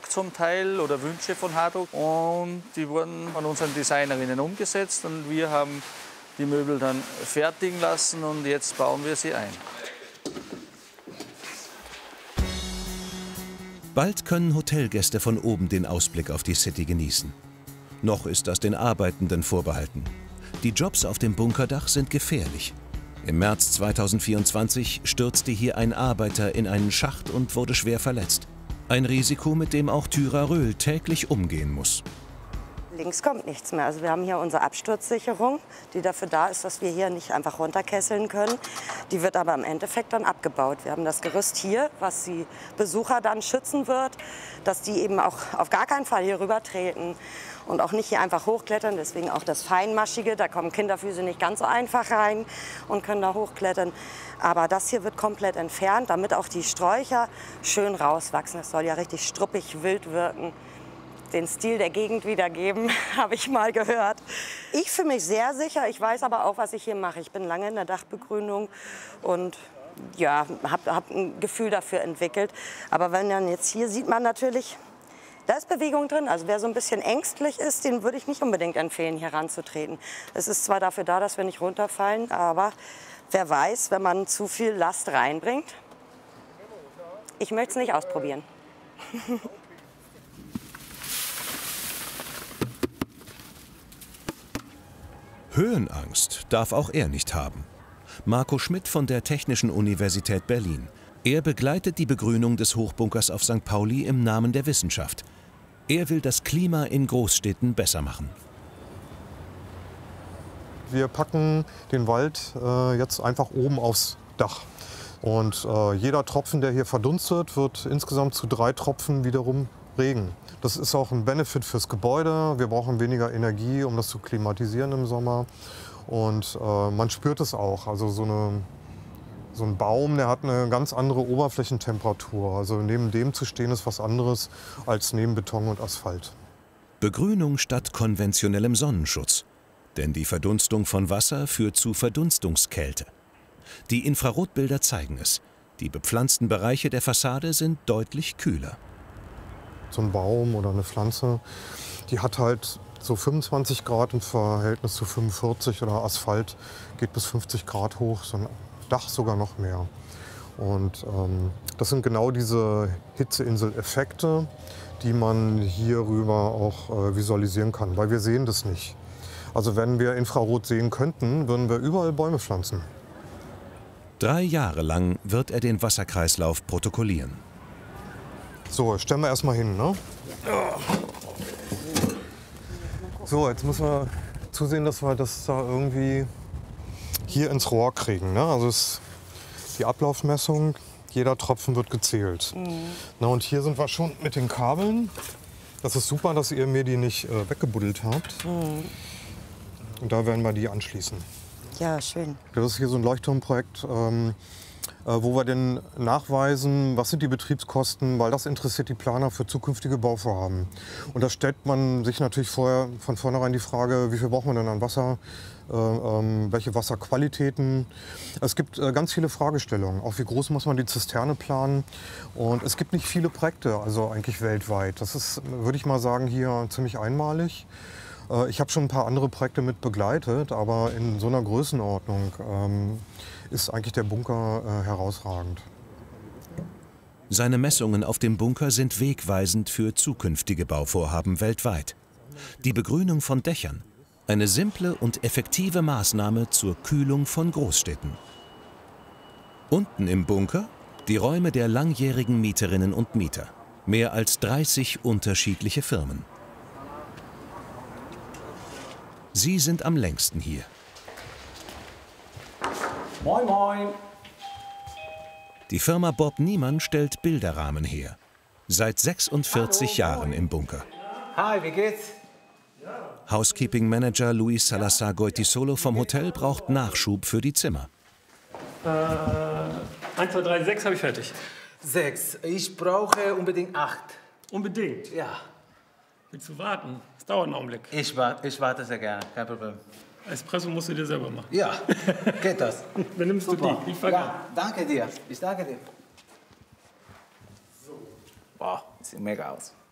Hardruck zum Teil oder Wünsche von Hardruck. Und die wurden von unseren Designerinnen umgesetzt und wir haben die Möbel dann fertigen lassen und jetzt bauen wir sie ein. Bald können Hotelgäste von oben den Ausblick auf die City genießen. Noch ist das den Arbeitenden vorbehalten. Die Jobs auf dem Bunkerdach sind gefährlich. Im März 2024 stürzte hier ein Arbeiter in einen Schacht und wurde schwer verletzt. Ein Risiko, mit dem auch Thyra Röhl täglich umgehen muss. Links kommt nichts mehr. Also wir haben hier unsere Absturzsicherung, die dafür da ist, dass wir hier nicht einfach runterkesseln können. Die wird aber im Endeffekt dann abgebaut. Wir haben das Gerüst hier, was die Besucher dann schützen wird, dass die eben auch auf gar keinen Fall hier rüber treten und auch nicht hier einfach hochklettern. Deswegen auch das Feinmaschige, da kommen Kinderfüße nicht ganz so einfach rein und können da hochklettern. Aber das hier wird komplett entfernt, damit auch die Sträucher schön rauswachsen. Das soll ja richtig struppig, wild wirken. Den Stil der Gegend wiedergeben, habe ich mal gehört. Ich fühle mich sehr sicher. Ich weiß aber auch, was ich hier mache. Ich bin lange in der Dachbegrünung und ja, hab ein Gefühl dafür entwickelt. Aber wenn dann jetzt hier sieht man natürlich, da ist Bewegung drin. Also wer so ein bisschen ängstlich ist, den würde ich nicht unbedingt empfehlen, hier ranzutreten. Es ist zwar dafür da, dass wir nicht runterfallen, aber wer weiß, wenn man zu viel Last reinbringt. Ich möchte es nicht ausprobieren. Höhenangst darf auch er nicht haben. Marco Schmidt von der Technischen Universität Berlin. Er begleitet die Begrünung des Hochbunkers auf St. Pauli im Namen der Wissenschaft. Er will das Klima in Großstädten besser machen. Wir packen den Wald jetzt einfach oben aufs Dach. Und jeder Tropfen, der hier verdunstet, wird insgesamt zu 3 Tropfen wiederum Regen. Das ist auch ein Benefit fürs Gebäude. Wir brauchen weniger Energie, um das zu klimatisieren im Sommer. Und man spürt es auch. Also so ein Baum, der hat eine ganz andere Oberflächentemperatur. Also neben dem zu stehen ist was anderes als neben Beton und Asphalt. Begrünung statt konventionellem Sonnenschutz. Denn die Verdunstung von Wasser führt zu Verdunstungskälte. Die Infrarotbilder zeigen es. Die bepflanzten Bereiche der Fassade sind deutlich kühler. So ein Baum oder eine Pflanze, die hat halt so 25 Grad im Verhältnis zu 45 oder Asphalt geht bis 50 Grad hoch, so ein Dach sogar noch mehr. Und das sind genau diese Hitzeinsel-Effekte, die man hierüber auch visualisieren kann, weil wir sehen das nicht. Also wenn wir Infrarot sehen könnten, würden wir überall Bäume pflanzen. 3 Jahre lang wird er den Wasserkreislauf protokollieren. So, stellen wir erstmal hin, ne? So, jetzt müssen wir zusehen, dass wir das da irgendwie hier ins Rohr kriegen, ne? Also die Ablaufmessung, jeder Tropfen wird gezählt. Na, und hier sind wir schon mit den Kabeln. Das ist super, dass ihr mir die nicht weggebuddelt habt. Und da werden wir die anschließen. Ja, schön. Das ist hier so ein Leuchtturmprojekt, wo wir denn nachweisen, was sind die Betriebskosten, weil das interessiert die Planer für zukünftige Bauvorhaben. Und da stellt man sich natürlich von vornherein die Frage, wie viel braucht man denn an Wasser, welche Wasserqualitäten. Es gibt ganz viele Fragestellungen, auch wie groß muss man die Zisterne planen. Und es gibt nicht viele Projekte, also eigentlich weltweit. Das ist, würde ich mal sagen, hier ziemlich einmalig. Ich habe schon ein paar andere Projekte mit begleitet, aber in so einer Größenordnung ist eigentlich der Bunker herausragend. Seine Messungen auf dem Bunker sind wegweisend für zukünftige Bauvorhaben weltweit. Die Begrünung von Dächern, eine simple und effektive Maßnahme zur Kühlung von Großstädten. Unten im Bunker die Räume der langjährigen Mieterinnen und Mieter. Mehr als 30 unterschiedliche Firmen. Sie sind am längsten hier. Moin, moin. Die Firma Bob Niemann stellt Bilderrahmen her. Seit 46 Jahren im Bunker. Hi, wie geht's? Housekeeping Manager Luis Salazar Goitisolo vom Hotel braucht Nachschub für die Zimmer. 1, 2, 3, 6 habe ich fertig. 6. Ich brauche unbedingt 8. Unbedingt. Ja. Willst du warten? Es dauert einen Augenblick. Ich warte sehr gerne, kein Problem. Espresso musst du dir selber machen. Ja, geht das. Dann nimmst du die. Ich fange an. Ja, danke dir. Ich danke dir. So. Wow, sieht mega aus.